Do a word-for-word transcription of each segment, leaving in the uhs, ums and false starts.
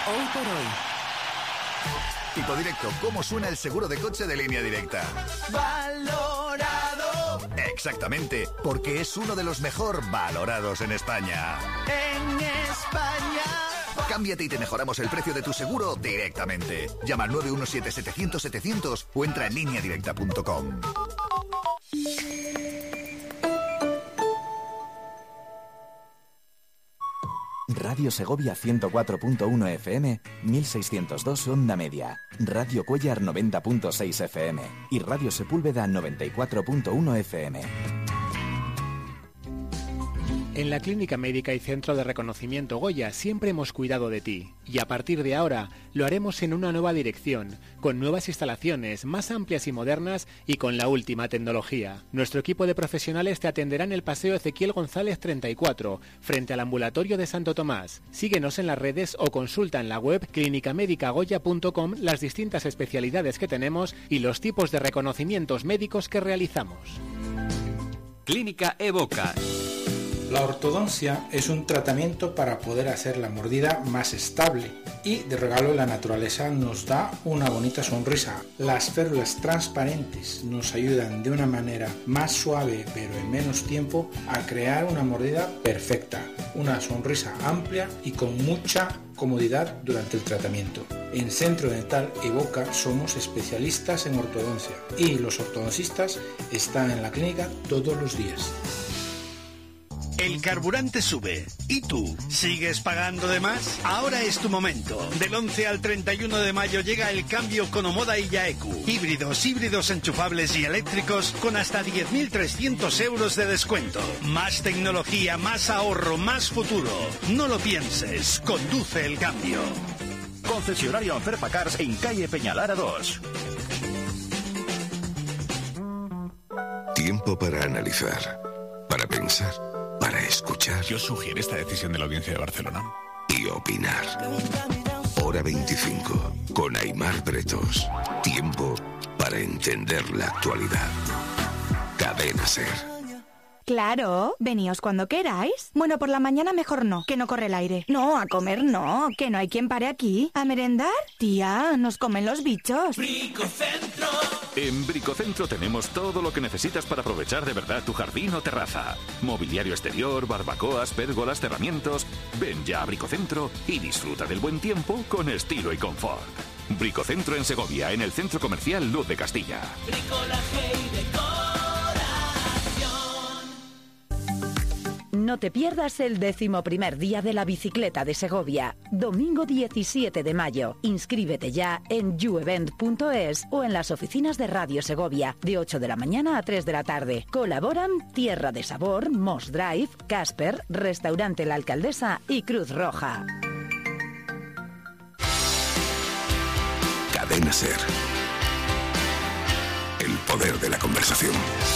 Hoy por hoy. Tipo Directo, ¿cómo suena el seguro de coche de Línea Directa? Valorado. Exactamente, porque es uno de los mejor valorados en España. En España. Cámbiate y te mejoramos el precio de tu seguro directamente. Llama al nueve uno siete, setecientos, setecientos o entra en línea directa punto com. Radio Segovia ciento cuatro punto uno F M, mil seiscientos dos onda media. Radio Cuellar noventa punto seis F M y Radio Sepúlveda noventa y cuatro punto uno F M. En la Clínica Médica y Centro de Reconocimiento Goya siempre hemos cuidado de ti. Y a partir de ahora lo haremos en una nueva dirección, con nuevas instalaciones más amplias y modernas y con la última tecnología. Nuestro equipo de profesionales te atenderá en el Paseo Ezequiel González treinta y cuatro, frente al ambulatorio de Santo Tomás. Síguenos en las redes o consulta en la web clínica médica goya punto com las distintas especialidades que tenemos y los tipos de reconocimientos médicos que realizamos. Clínica Evoca. La ortodoncia es un tratamiento para poder hacer la mordida más estable y de regalo la naturaleza nos da una bonita sonrisa. Las férulas transparentes nos ayudan de una manera más suave pero en menos tiempo a crear una mordida perfecta, una sonrisa amplia y con mucha comodidad durante el tratamiento. En Centro Dental Evoca somos especialistas en ortodoncia y los ortodoncistas están en la clínica todos los días. El carburante sube. ¿Y tú? ¿Sigues pagando de más? Ahora es tu momento. Del once al treinta y uno de mayo llega el cambio con Omoda y Yaeku. Híbridos, híbridos enchufables y eléctricos con hasta diez mil trescientos euros de descuento. Más tecnología, más ahorro, más futuro. No lo pienses. Conduce el cambio. Concesionario Anferpa Cars en calle Peñalara dos. Tiempo para analizar, para pensar, para escuchar. Yo sugiero esta decisión de la Audiencia de Barcelona. Y opinar. Hora veinticinco, con Aimar Bretos. Tiempo para entender la actualidad. Cadena SER. Claro, veníos cuando queráis. Bueno, por la mañana mejor no, que no corre el aire. No, a comer no, que no hay quien pare aquí. ¿A merendar? Tía, nos comen los bichos. Bricocentro. En Bricocentro tenemos todo lo que necesitas para aprovechar de verdad tu jardín o terraza. Mobiliario exterior, barbacoas, pérgolas, cerramientos. Ven ya a Bricocentro y disfruta del buen tiempo con estilo y confort. Bricocentro en Segovia, en el Centro Comercial Luz de Castilla. Bricolaje y decoración. No te pierdas el décimo primer día de la bicicleta de Segovia, domingo diecisiete de mayo. Inscríbete ya en youevent punto es o en las oficinas de Radio Segovia, de ocho de la mañana a tres de la tarde. Colaboran Tierra de Sabor, Moss Drive, Casper, Restaurante La Alcaldesa y Cruz Roja. Cadena SER. El poder de la conversación.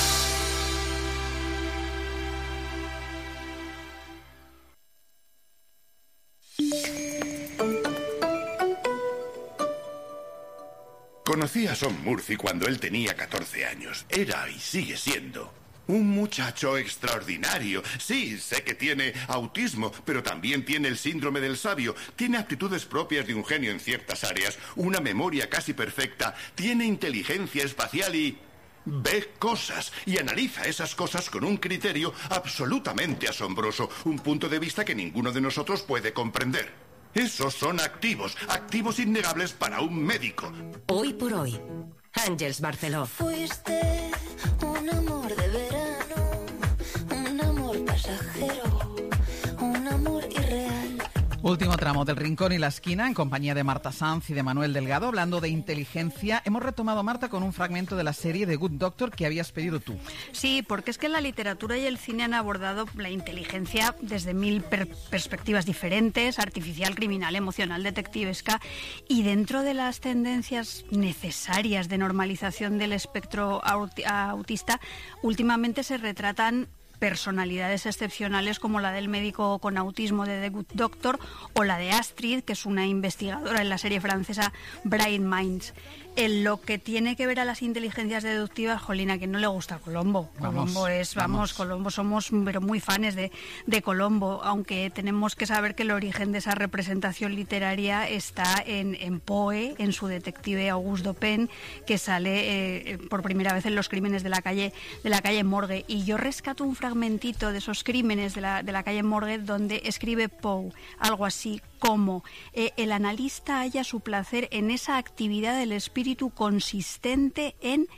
Conocí a Son Murphy cuando él tenía catorce años. Era y sigue siendo un muchacho extraordinario. Sí, sé que tiene autismo, pero también tiene el síndrome del sabio. Tiene aptitudes propias de un genio en ciertas áreas, una memoria casi perfecta, tiene inteligencia espacial y ve cosas y analiza esas cosas con un criterio absolutamente asombroso, un punto de vista que ninguno de nosotros puede comprender. Esos son activos, activos innegables para un médico. Hoy por hoy, Àngels Barceló. Fuiste un amor de verano, un amor pasajero, un amor irreal. Último tramo del Rincón y la Esquina, en compañía de Marta Sanz y de Manuel Delgado, hablando de inteligencia. Hemos retomado, Marta, con un fragmento de la serie The Good Doctor que habías pedido tú. Sí, porque es que la literatura y el cine han abordado la inteligencia desde mil per- perspectivas diferentes, artificial, criminal, emocional, detectivesca, y dentro de las tendencias necesarias de normalización del espectro aut- autista, últimamente se retratan personalidades excepcionales como la del médico con autismo de The Good Doctor o la de Astrid, que es una investigadora en la serie francesa Bright Minds. En lo que tiene que ver a las inteligencias deductivas, jolina, que no le gusta Colombo. Vamos, Colombo es, vamos, vamos, Colombo somos pero muy fans de, de Colombo, aunque tenemos que saber que el origen de esa representación literaria está en, en Poe, en su detective Auguste Dupin, que sale eh, por primera vez en Los crímenes de la calle de la calle Morgue. Y yo rescato un fragmentito de esos crímenes de la, de la calle Morgue donde escribe Poe algo así como eh, el analista halla su placer en esa actividad del espíritu consistente en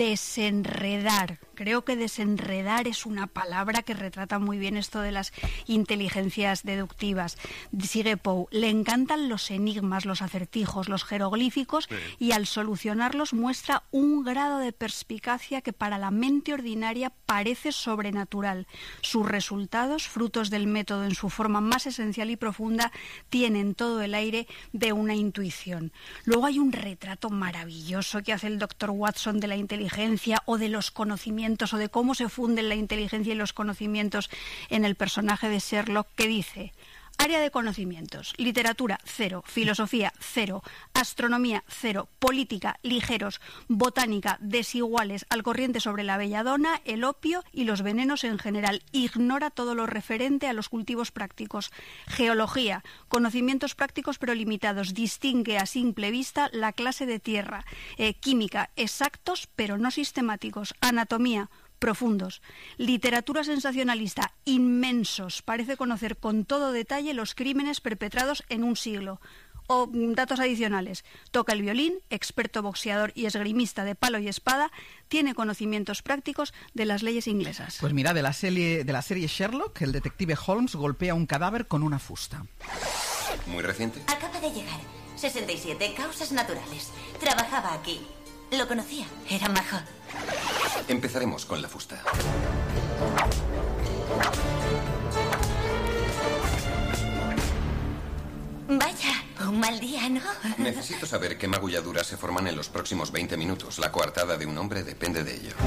desenredar. Creo que desenredar es una palabra que retrata muy bien esto de las inteligencias deductivas. Sigue Poe, le encantan los enigmas, los acertijos, los jeroglíficos, sí. Y al solucionarlos muestra un grado de perspicacia que para la mente ordinaria parece sobrenatural. Sus resultados, frutos del método en su forma más esencial y profunda, tienen todo el aire de una intuición. Luego hay un retrato maravilloso que hace el doctor Watson de la inteligencia o de los conocimientos o de cómo se funden la inteligencia y los conocimientos en el personaje de Sherlock, que dice: área de conocimientos, literatura, cero, filosofía, cero, astronomía, cero, política, ligeros, botánica, desiguales, al corriente sobre la belladona, el opio y los venenos en general. Ignora todo lo referente a los cultivos prácticos. Geología, conocimientos prácticos pero limitados, distingue a simple vista la clase de tierra. Eh, química, exactos pero no sistemáticos. Anatomía, profundos. Literatura sensacionalista, inmensos. Parece conocer con todo detalle los crímenes perpetrados en un siglo. O datos adicionales: toca el violín, experto boxeador y esgrimista de palo y espada, tiene conocimientos prácticos de las leyes inglesas. Pues mira, de la serie, de la serie Sherlock, el detective Holmes golpea un cadáver con una fusta. ¿Muy reciente? Acaba de llegar. sesenta y siete, causas naturales. Trabajaba aquí. Lo conocía. Era majo. Empezaremos con la fusta. Vaya, un mal día, ¿no? Necesito saber qué magulladuras se forman en los próximos veinte minutos. La coartada de un hombre depende de ello.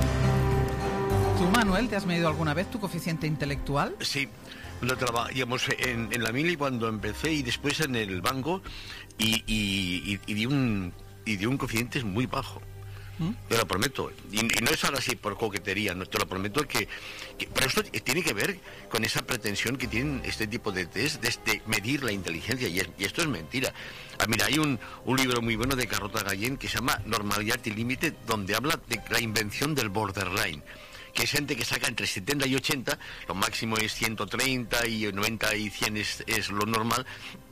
¿Tú, Manuel, te has medido alguna vez tu coeficiente intelectual? Sí. Lo trabajamos en, en la mili cuando empecé y después en el banco y, y, y, y, de, un, y de un coeficiente muy bajo. ¿Mm? Te lo prometo. Y, y no es ahora así por coquetería, no, te lo prometo que, que... Pero esto tiene que ver con esa pretensión que tienen este tipo de test de este, medir la inteligencia y, es, y esto es mentira. Ah, mira, hay un, un libro muy bueno de Carlota Gallén que se llama Normalidad y Límite, donde habla de la invención del borderline, que es gente que saca entre setenta y ochenta, lo máximo es ciento treinta y noventa y cien es, es lo normal,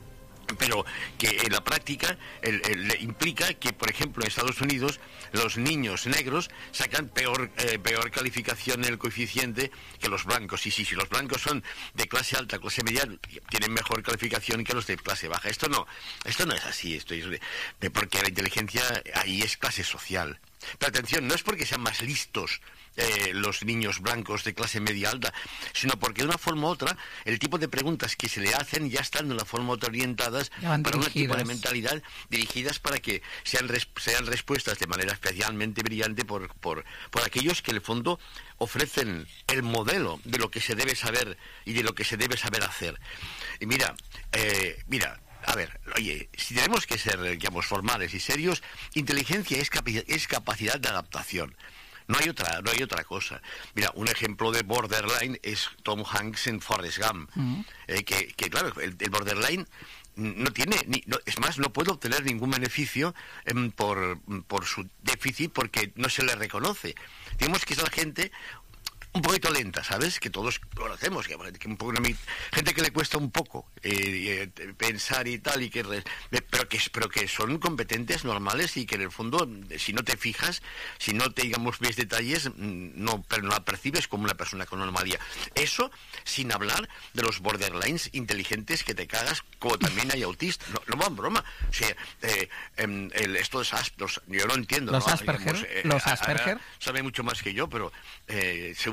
pero que en la práctica el, el, implica que, por ejemplo, en Estados Unidos los niños negros sacan peor eh, peor calificación en el coeficiente que los blancos. Y sí, si los blancos son de clase alta, clase media, tienen mejor calificación que los de clase baja. Esto no, esto no es así, esto es de, porque la inteligencia ahí es clase social. Pero atención, no es porque sean más listos eh, los niños blancos de clase media alta, sino porque de una forma u otra el tipo de preguntas que se le hacen ya están de una forma u otra orientadas para un tipo de mentalidad, dirigidas para que sean, res, sean respuestas de manera especialmente brillante por, por, por aquellos que en el fondo ofrecen el modelo de lo que se debe saber y de lo que se debe saber hacer. Y mira, eh, mira, a ver, oye, si tenemos que ser, digamos, formales y serios, inteligencia es, capi- es capacidad de adaptación. No hay otra, no hay otra cosa. Mira, un ejemplo de borderline es Tom Hanks en Forrest Gump. Uh-huh. eh, que, que, claro, el, el borderline no tiene, ni, no, es más, no puede obtener ningún beneficio eh, por, por su déficit porque no se le reconoce. Digamos que es la gente un poquito lenta, ¿sabes? Que todos conocemos, que, que un poco, una, gente que le cuesta un poco eh, eh, pensar y tal, y que pero que pero que son competentes, normales, y que en el fondo, si no te fijas, si no te, digamos, ves detalles, no, pero no la percibes como una persona con normalidad. Eso sin hablar de los borderlines inteligentes que te cagas, como también hay autistas. No, no va en broma. O sea, eh, eh, el, estos Asperger, yo no entiendo. Los ¿no? Asperger, Digamos, eh, los Asperger. Sabe mucho más que yo, pero eh, seguro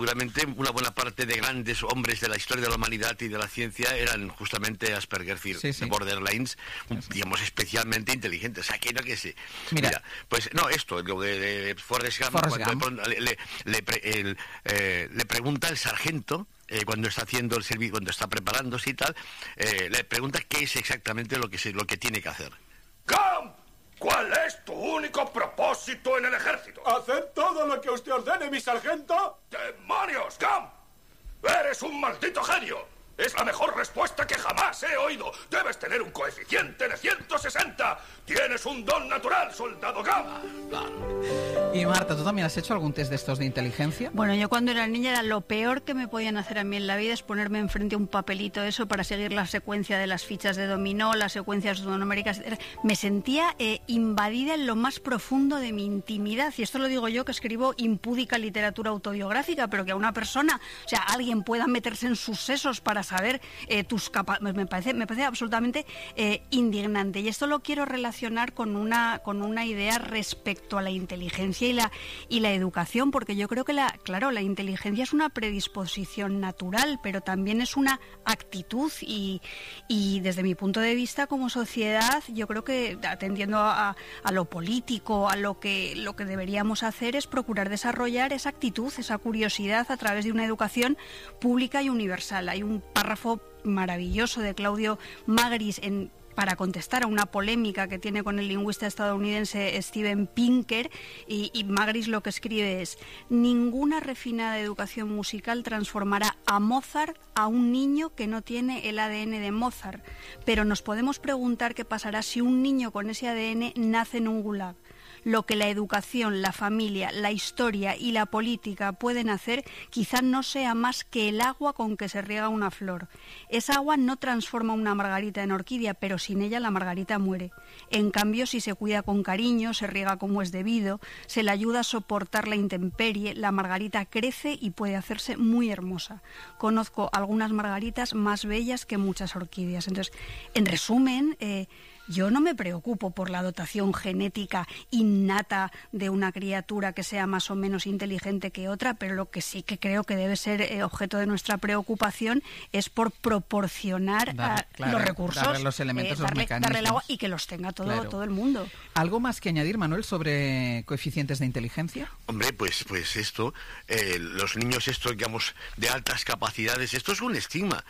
seguramente una buena parte de grandes hombres de la historia de la humanidad y de la ciencia eran justamente Asperger, sí, sí. borderlines, digamos, especialmente inteligentes. O sea, que no que sé. Mira, Mira pues no, esto, lo de, de Forrest Gump, Forrest cuando Gump. Le, le, le, el, eh, le pregunta al sargento, eh, cuando está haciendo el servicio, cuando está preparándose y tal, eh, le pregunta qué es exactamente lo que, se, lo que tiene que hacer. ¡Gump! ¿Cuál es tu único propósito en el ejército? ¿Hacer todo lo que usted ordene, mi sargento? ¡Demonios, Gump! ¡Eres un maldito genio! Es la mejor respuesta que jamás he oído. Debes tener un coeficiente de ciento sesenta. Tienes un don natural, soldado Gump. Claro. Y Marta, ¿tú también has hecho algún test de estos de inteligencia? Bueno, yo cuando era niña era lo peor que me podían hacer a mí en la vida es ponerme enfrente un papelito eso para seguir la secuencia de las fichas de dominó, las secuencias numéricas. Me sentía eh, invadida en lo más profundo de mi intimidad. Y esto lo digo yo, que escribo impúdica literatura autobiográfica, pero que a una persona, o sea, alguien pueda meterse en sus sesos para saber eh, tus capacidades, me parece, me parece absolutamente eh, indignante. Y esto lo quiero relacionar con una, con una idea respecto a la inteligencia y la, y la educación, porque yo creo que, la, claro, la inteligencia es una predisposición natural, pero también es una actitud y, y desde mi punto de vista como sociedad, yo creo que atendiendo a, a lo político, a lo que, lo que deberíamos hacer es procurar desarrollar esa actitud, esa curiosidad a través de una educación pública y universal. Hay un párrafo maravilloso de Claudio Magris en para contestar a una polémica que tiene con el lingüista estadounidense Steven Pinker, y, y Magris lo que escribe es: ninguna refinada educación musical transformará a Mozart a un niño que no tiene el A D N de Mozart, pero nos podemos preguntar qué pasará si un niño con ese A D N nace en un gulag. Lo que la educación, la familia, la historia y la política pueden hacer quizá no sea más que el agua con que se riega una flor. Esa agua no transforma una margarita en orquídea, pero sin ella la margarita muere. En cambio, si se cuida con cariño, se riega como es debido, se le ayuda a soportar la intemperie, la margarita crece y puede hacerse muy hermosa. Conozco algunas margaritas más bellas que muchas orquídeas. Entonces, en resumen, eh, yo no me preocupo por la dotación genética innata de una criatura que sea más o menos inteligente que otra, pero lo que sí que creo que debe ser eh, objeto de nuestra preocupación es por proporcionar Dar, a, claro, los recursos, darle los elementos, eh, darle, los mecanismos. darle el agua y que los tenga todo, Claro. todo el mundo. ¿Algo más que añadir, Manuel, sobre coeficientes de inteligencia? Hombre, pues, pues esto, eh, los niños estos, digamos, de altas capacidades, esto es un estigma.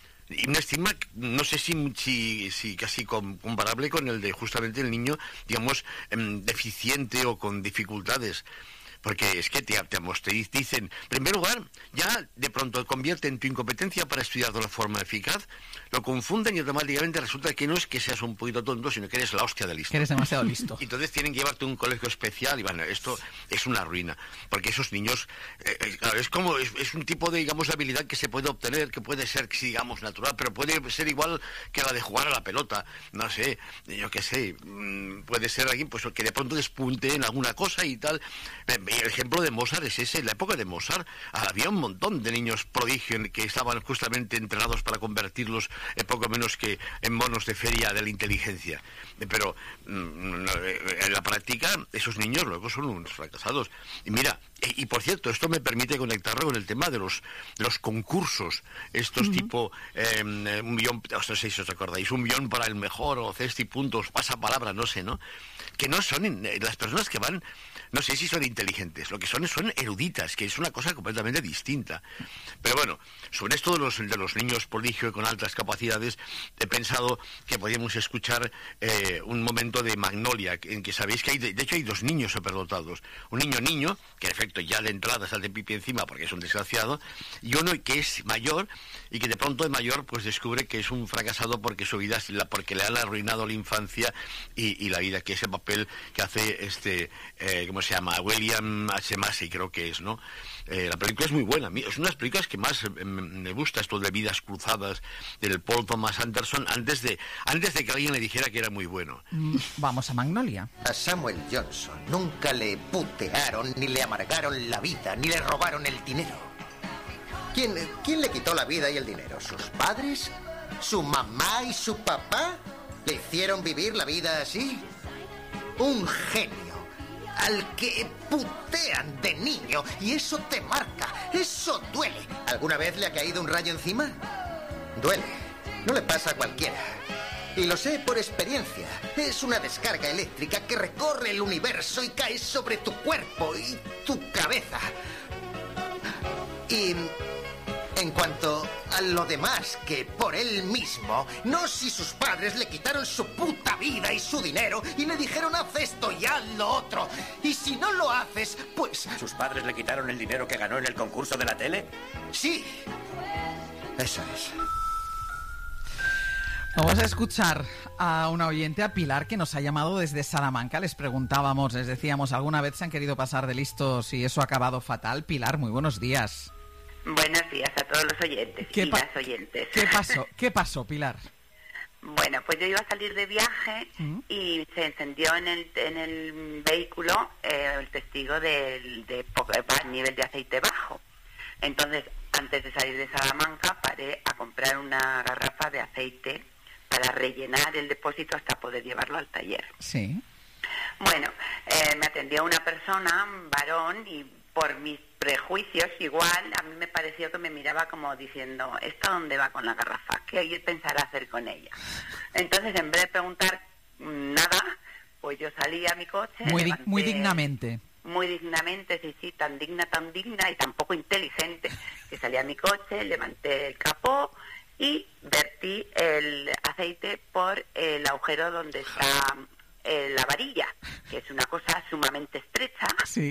Y un estigma, no sé si, si, si casi com- comparable con el de justamente el niño, digamos, em, deficiente o con dificultades. Porque es que te, te, te dicen, en primer lugar, ya de pronto convierten tu incompetencia para estudiar de una forma eficaz, lo confunden y automáticamente resulta que no es que seas un poquito tonto, sino que eres la hostia de listo. Que eres demasiado listo. Y entonces tienen que llevarte a un colegio especial y bueno, esto es una ruina. Porque esos niños, eh, claro, es como, es, es un tipo de, digamos, de habilidad que se puede obtener, que puede ser, digamos, natural, pero puede ser igual que la de jugar a la pelota. No sé, yo qué sé, puede ser alguien pues que de pronto despunte en alguna cosa y tal. El ejemplo de Mozart es ese. En la época de Mozart había un montón de niños prodigio que estaban justamente entrenados para convertirlos en poco menos que en monos de feria de la inteligencia. Pero en la práctica esos niños luego son unos fracasados. Y mira, y, y por cierto, esto me permite conectarlo con el tema de los, de los concursos. Estos uh-huh. tipo, eh, un millón, no sé si os acordáis, un millón para el mejor o cesti puntos, pasapalabra, no sé, ¿no? Que no son las personas que van, no sé si son inteligentes, lo que son son eruditas, que es una cosa completamente distinta. Pero bueno, sobre esto de los, de los niños prodigio con altas capacidades, he pensado que podríamos escuchar eh, un momento de Magnolia, en que sabéis que hay, de, de hecho hay dos niños superdotados. Un niño niño, que en efecto ya de entrada sale de pipi encima porque es un desgraciado, y uno que es mayor y que de pronto de mayor pues descubre que es un fracasado porque su vida, porque le han arruinado la infancia y, y la vida, que es el papel que hace este, eh, ¿cómo se llama? William H. Massey, creo que es, ¿no? Eh, la película es muy buena. Es una de las películas que más eh, me gusta, esto de Vidas Cruzadas, del Paul Thomas Anderson, antes de, antes de que alguien le dijera que era muy bueno. Mm, vamos a Magnolia. A Samuel Johnson nunca le putearon, ni le amargaron la vida, ni le robaron el dinero. ¿Quién, quién le quitó la vida y el dinero? ¿Sus padres? ¿Su mamá y su papá? ¿Le hicieron vivir la vida así? Un genio al que putean de niño y eso te marca. Eso duele. ¿Alguna vez le ha caído un rayo encima? Duele. No le pasa a cualquiera. Y lo sé por experiencia. Es una descarga eléctrica que recorre el universo y cae sobre tu cuerpo y tu cabeza. Y en cuanto a lo demás, que por él mismo, no si sus padres le quitaron su puta vida y su dinero y le dijeron haz esto y haz lo otro. Y si no lo haces, pues... ¿Sus padres le quitaron el dinero que ganó en el concurso de la tele? Sí. Eso es. Vamos a escuchar a una oyente, a Pilar, que nos ha llamado desde Salamanca. Les preguntábamos, les decíamos, ¿alguna vez se han querido pasar de listos y eso ha acabado fatal? Pilar, muy buenos días. Buenos días a todos los oyentes y pa- las oyentes. ¿Qué pasó? ¿Qué pasó, Pilar? Bueno, pues yo iba a salir de viaje ¿Mm? y se encendió en el, en el vehículo eh, el testigo del de, de nivel de aceite bajo. Entonces, antes de salir de Salamanca, paré a comprar una garrafa de aceite para rellenar el depósito hasta poder llevarlo al taller. Sí. Bueno, eh, me atendió una persona, un varón, y por mis prejuicios igual, a mí me pareció que me miraba como diciendo, ¿esta dónde va con la garrafa? ¿Qué pensará hacer con ella? Entonces, en vez de preguntar nada, pues yo salí a mi coche. Muy, levanté, di- muy dignamente. Muy dignamente, sí, sí, tan digna, tan digna y tan poco inteligente, que salí a mi coche, levanté el capó y vertí el aceite por el agujero donde está eh, la varilla, que es una cosa sumamente estrecha, sí.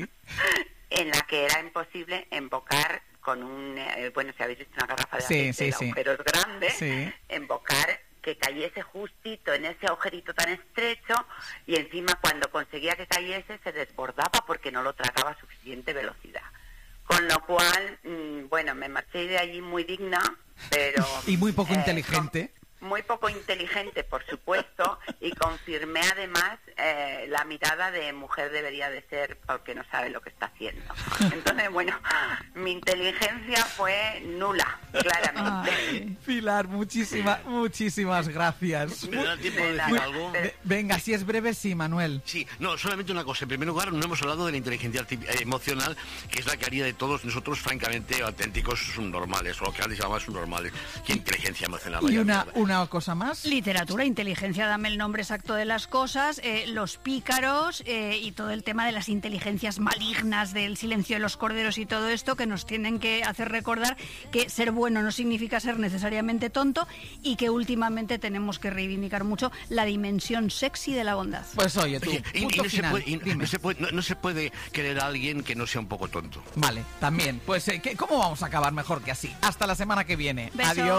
en la que era imposible embocar con un... Eh, bueno, si habéis visto una garrafa de Sí, aceite, sí, el sí. agujero es grande, Sí. embocar que cayese justito en ese agujerito tan estrecho y encima cuando conseguía que cayese se desbordaba porque no lo tragaba a suficiente velocidad. Con lo cual, mmm, bueno, me marché de allí muy digna, pero... Y muy poco eh, inteligente. con, muy poco inteligente, por supuesto, y confirmé además eh, la mirada de mujer debería de ser porque no sabe lo que está haciendo. Entonces, bueno, mi inteligencia fue nula, claramente. Ay, Pilar, muchísimas, muchísimas gracias. ¿Me da tiempo de decir Muy- algo? de- Venga, si es breve, sí, Manuel. Sí, no, solamente una cosa. En primer lugar, no hemos hablado de la inteligencia arti- eh, emocional, que es la que haría de todos nosotros, francamente, auténticos subnormales, o lo que antes llamaban subnormales. ¿Qué inteligencia emocional? Y Vaya una, mierda. una cosa más. Literatura, inteligencia, dame el nombre exacto de las cosas, eh, los pícaros eh, y todo el tema de las inteligencias malignas, del silencio de los corderos y todo esto que nos tienen que hacer recordar que ser bueno no significa ser necesariamente tonto y que últimamente tenemos que reivindicar mucho la dimensión sexy de la bondad. Pues oye, tú, Oye, y- y punto no, se final, puede, y dime. no se puede- no- no se puede querer a alguien que no sea un poco tonto. Vale, también. Pues, eh, ¿qué- ¿cómo vamos a acabar mejor que así? Hasta la semana que viene. Beso. Adiós.